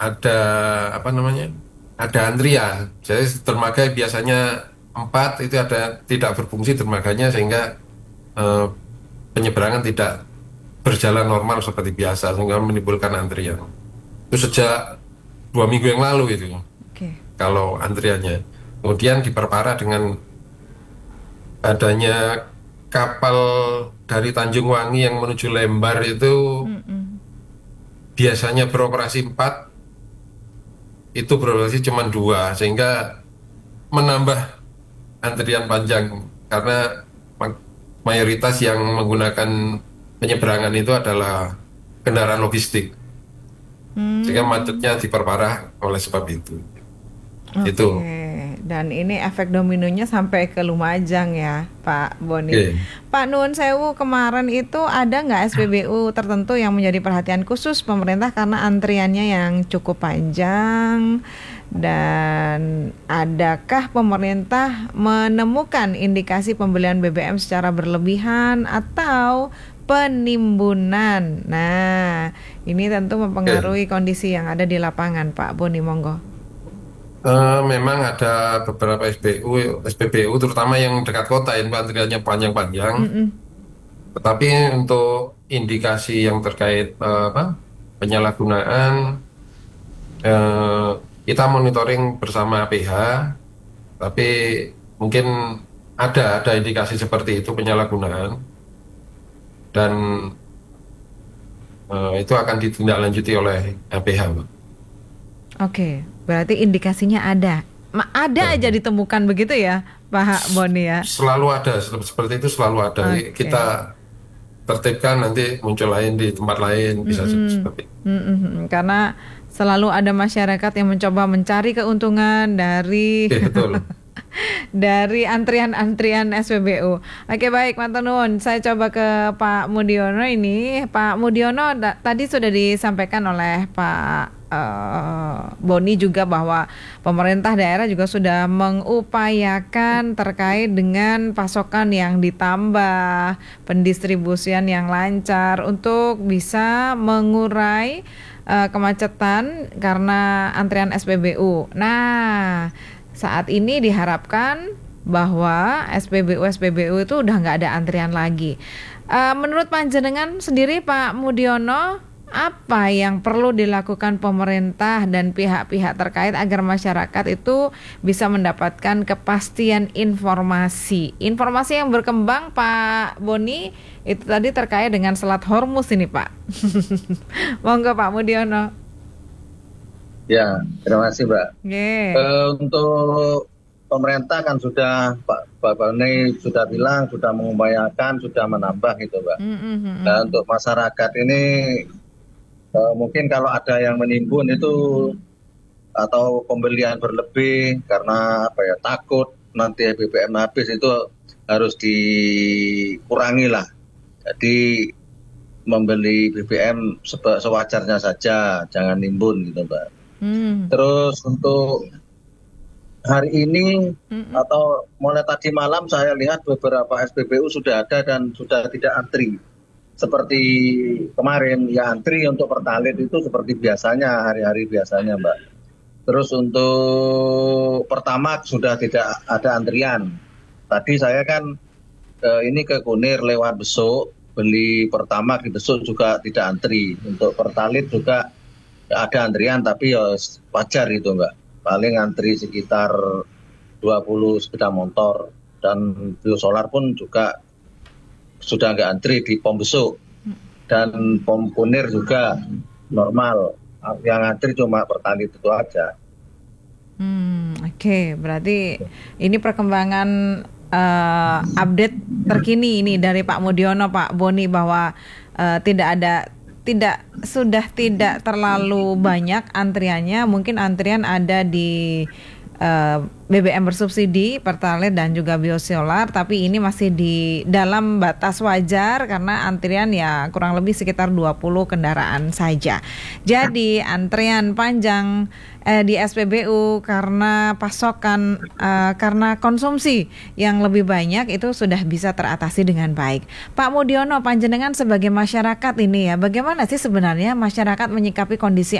ada apa namanya? Ada antrian. Jadi dermaga biasanya 4 itu ada tidak berfungsi dermaganya sehingga eh, penyeberangan tidak berjalan normal seperti biasa sehingga menimbulkan antrian. Itu sejak 2 minggu yang lalu itu Oke. kalau antriannya. Kemudian diperparah dengan adanya kapal dari Tanjung Wangi yang menuju Lembar itu Mm-mm. biasanya beroperasi 4, itu beroperasi cuma 2 sehingga menambah antrian panjang karena ma- mayoritas yang menggunakan penyeberangan itu adalah kendaraan logistik sehingga Hmm. macetnya diperparah oleh sebab itu. Itu. Oke, dan ini efek dominonya sampai ke Lumajang ya, Pak Boni. Oke. Pak Nuwun Sewu, kemarin itu ada nggak SPBU tertentu yang menjadi perhatian khusus pemerintah karena antriannya yang cukup panjang? Dan adakah pemerintah menemukan indikasi pembelian BBM secara berlebihan atau penimbunan? Nah, ini tentu Oke. mempengaruhi kondisi yang ada di lapangan, Pak Boni, monggo. Memang ada beberapa SPBU terutama yang dekat kota yang antriannya panjang-panjang. Mm-mm. Tetapi untuk indikasi yang terkait apa, penyalahgunaan, eh, kita monitoring bersama PH, tapi mungkin ada indikasi seperti itu penyalahgunaan dan itu akan ditindaklanjuti oleh PH, Mbak. Oke, berarti indikasinya ada. Ada aja Nah, ditemukan begitu ya, Pak Boni ya. selalu ada seperti itu selalu ada. Oke. Kita tertibkan nanti muncul lain di tempat lain bisa Mm-mm. seperti itu. Mm-mm. Karena selalu ada masyarakat yang mencoba mencari keuntungan dari Oke, betul. dari antrian-antrian SPBU. Oke, baik, Mantan Nuwun. Saya coba ke Pak Mudiono ini. Pak Mudiono, tadi sudah disampaikan oleh Pak Boni juga bahwa pemerintah daerah juga sudah mengupayakan terkait dengan pasokan yang ditambah, pendistribusian yang lancar untuk bisa mengurai kemacetan karena antrian SPBU. Nah, saat ini diharapkan bahwa SPBU itu udah nggak ada antrian lagi. Menurut panjenengan sendiri Pak Mudiono, apa yang perlu dilakukan pemerintah dan pihak-pihak terkait agar masyarakat itu bisa mendapatkan kepastian informasi? Informasi yang berkembang Pak Boni itu tadi terkait dengan Selat Hormuz ini Pak. Monggo Pak Mudiono. Ya, terima kasih, Mbak. Oke. Untuk pemerintah kan sudah, Pak Bani sudah bilang, sudah mengupayakan, sudah menambah gitu, Mbak. Mm, mm, mm, Nah, mm. untuk masyarakat ini mungkin kalau ada yang menimbun itu atau pembelian berlebih karena apa ya takut nanti BBM habis itu harus dikurangi lah. Jadi membeli BBM sewajarnya saja, jangan nimbun gitu, Mbak. Hmm. Terus untuk hari ini Mm-mm. atau mulai tadi malam saya lihat beberapa SPBU sudah ada dan sudah tidak antri. Seperti kemarin ya antri untuk Pertalite itu seperti biasanya hari-hari biasanya, Mbak. Terus untuk Pertamax sudah tidak ada antrian. Tadi saya kan ini ke Kunir lewat Besuk beli Pertamax di Besuk juga tidak antri. Untuk Pertalite juga ada antrian tapi ya wajar gitu, Mbak. Paling antri sekitar 20 sepeda motor dan biosolar pun juga sudah nggak antri di pom besuk dan pom Kunir juga normal. Yang antri cuma Pertalite itu aja. Oke, berarti ini perkembangan update terkini ini dari Pak Mudiono, Pak Boni bahwa tidak ada sudah tidak terlalu banyak antriannya, mungkin antrian ada di BBM bersubsidi, Pertalite dan juga biosolar, tapi ini masih di dalam batas wajar karena antrian ya kurang lebih sekitar 20 kendaraan saja. Jadi antrian panjang di SPBU karena pasokan karena konsumsi yang lebih banyak itu sudah bisa teratasi dengan baik. Pak Mudiono, panjenengan sebagai masyarakat ini ya, bagaimana sih sebenarnya masyarakat menyikapi kondisi